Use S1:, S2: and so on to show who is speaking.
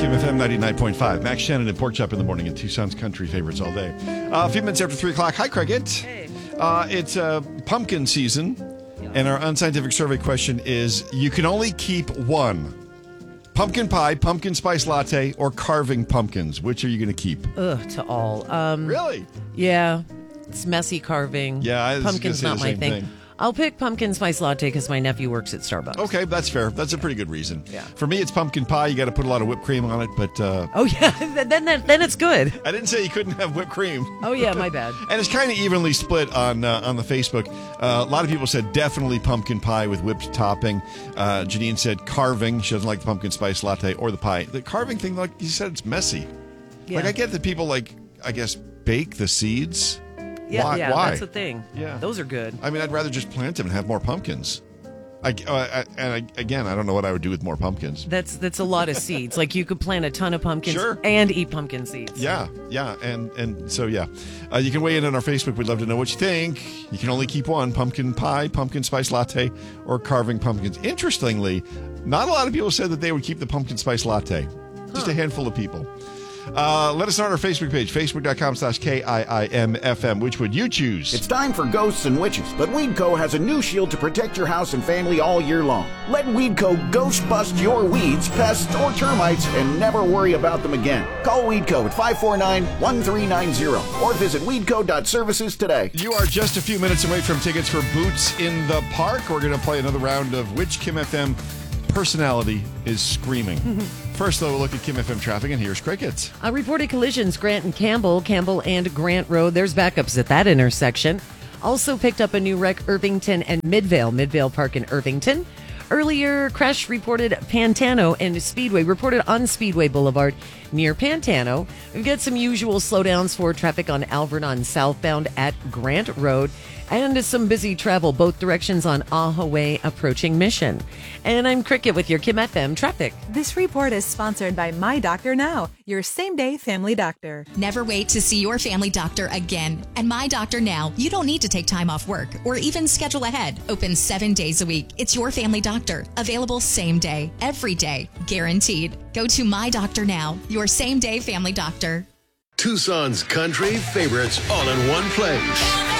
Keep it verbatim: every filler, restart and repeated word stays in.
S1: Kim F M ninety-nine point five. Max Shannon and Pork Chop in the morning and Tucson's country favorites all day. Uh, a few minutes after three o'clock. Hi, Cricket.
S2: Hey.
S1: Uh, it's uh, pumpkin season, and our unscientific survey question is, you can only keep one. Pumpkin pie, pumpkin spice latte, or carving pumpkins. Which are you going to keep?
S2: Ugh, to all. Um,
S1: Really?
S2: Yeah. It's messy carving.
S1: Yeah, I was
S2: Pumpkin's
S1: gonna
S2: not
S1: say the
S2: my
S1: same
S2: thing.
S1: thing.
S2: I'll pick pumpkin spice latte because my nephew works at Starbucks.
S1: Okay, that's fair. That's a pretty good reason.
S2: Yeah.
S1: For me, it's pumpkin pie. You got to put a lot of whipped cream on it, but uh,
S2: Oh, yeah. then, then, then it's good.
S1: I didn't say you couldn't have whipped cream.
S2: Oh, yeah, my bad.
S1: And it's kind of evenly split on uh, on the Facebook. Uh, a lot of people said definitely pumpkin pie with whipped topping. Uh, Janine said carving. She doesn't like the pumpkin spice latte or the pie. The carving thing, like you said, it's messy.
S2: Yeah.
S1: Like I get that people like, I guess, bake the seeds.
S2: Yeah,
S1: why?
S2: yeah,
S1: why?
S2: that's the thing.
S1: Yeah.
S2: Those are good.
S1: I mean, I'd rather just plant them and have more pumpkins. I, uh, I, and I, again, I don't know what I would do with more pumpkins.
S2: That's that's a lot of seeds. Like you could plant a ton of pumpkins
S1: Sure.
S2: and eat pumpkin seeds.
S1: Yeah, yeah, and and so yeah, uh, you can weigh in on our Facebook. We'd love to know what you think. You can only keep one: pumpkin pie, pumpkin spice latte, or carving pumpkins. Interestingly, not a lot of people said that they would keep the pumpkin spice latte. Just a handful of people. Uh, let us know on our Facebook page, facebook.com slash K I I M F M. Which would you choose?
S3: It's time for ghosts and witches, but Weedco has a new shield to protect your house and family all year long. Let Weedco ghost bust your weeds, pests, or termites and never worry about them again. Call Weedco at five four nine, one three nine zero or visit weedco dot services today.
S1: You are just a few minutes away from tickets for Boots in the Park. We're going to play another round of Which Kim F M personality is screaming. First, though, we'll look at Kim F M traffic, and here's Cricket.
S2: Uh, reported collisions, Grant and Campbell, Campbell and Grant Road. There's backups at that intersection. Also picked up a new wreck, Irvington and Midvale, Midvale Park in Irvington. Earlier, crash reported Pantano and Speedway, reported on Speedway Boulevard near Pantano. We've got some usual slowdowns for traffic on Alvernon southbound at Grant Road. And some busy travel both directions on Aha Way approaching Mission. And I'm Cricket with your Kim F M traffic.
S4: This report is sponsored by My Doctor Now, your same-day family doctor.
S5: Never wait to see your family doctor again. And My Doctor Now, you don't need to take time off work or even schedule ahead. Open seven days a week. It's your family doctor. Available same day, every day, guaranteed. Go to My Doctor Now, your same-day family doctor.
S6: Tucson's country favorites all in one place.